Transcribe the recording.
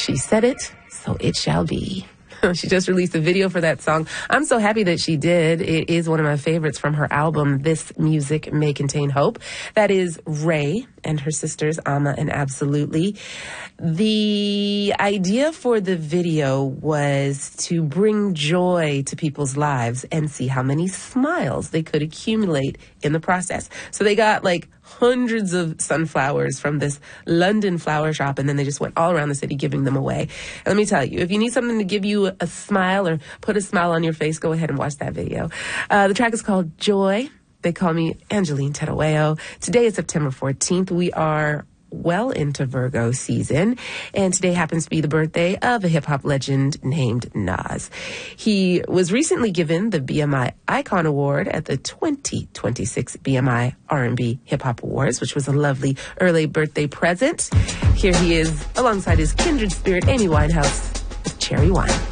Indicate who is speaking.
Speaker 1: She said it, so it shall be. She just released a video for that song. I'm so happy that she did. It is one of my favorites from her album, This Music May Contain Hope. That is Ray and her sisters, Amma and Absolutely. The idea for the video was to bring joy to people's lives and see how many smiles they could accumulate in the process. So they got like hundreds of sunflowers from this London flower shop, and then they just went all around the city giving them away. And let me tell you, if you need something to give you a smile or put a smile on your face, go ahead and watch that video. The track is called Joy. They call me Angeline Tedaweo. Today is September 14th. We are well into Virgo season, and today happens to be the birthday of a hip-hop legend named Nas. He was recently given the BMI Icon Award at the 2026 BMI R&B Hip Hop Awards, which was a lovely early birthday present. Here he is alongside his kindred spirit, Amy Winehouse, with Cherry Wine.